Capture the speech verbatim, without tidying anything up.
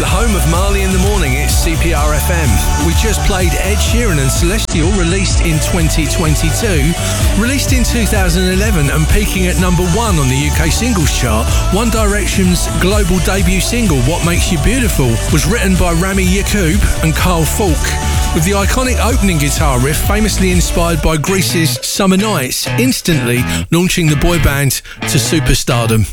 The home of Marley in the Morning, it's C P R F M. We just played Ed Sheeran and Celestial, released in twenty twenty-two. Released in two thousand eleven and peaking at number one on the U K singles chart, One Direction's global debut single, What Makes You Beautiful, was written by Rami Yacoub and Carl Falk, with the iconic opening guitar riff famously inspired by Greece's Summer Nights, instantly launching the boy band to superstardom.